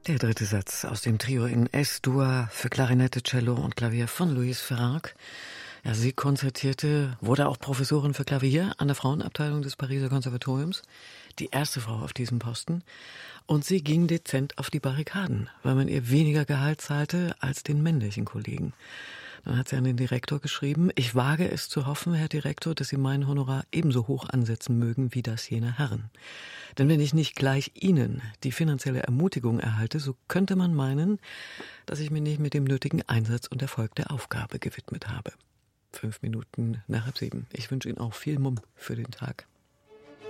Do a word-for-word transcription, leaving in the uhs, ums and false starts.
Der dritte Satz aus dem Trio in S-Dur für Klarinette, Cello und Klavier von Louise Farag. Ja, sie konzertierte, wurde auch Professorin für Klavier an der Frauenabteilung des Pariser Konservatoriums. Die erste Frau auf diesem Posten. Und sie ging dezent auf die Barrikaden, weil man ihr weniger Gehalt zahlte als den männlichen Kollegen. Dann hat sie an den Direktor geschrieben: Ich wage es zu hoffen, Herr Direktor, dass Sie mein Honorar ebenso hoch ansetzen mögen wie das jener Herren. Denn wenn ich nicht gleich Ihnen die finanzielle Ermutigung erhalte, so könnte man meinen, dass ich mich nicht mit dem nötigen Einsatz und Erfolg der Aufgabe gewidmet habe. Fünf Minuten nach halb sieben. Ich wünsche Ihnen auch viel Mumm für den Tag.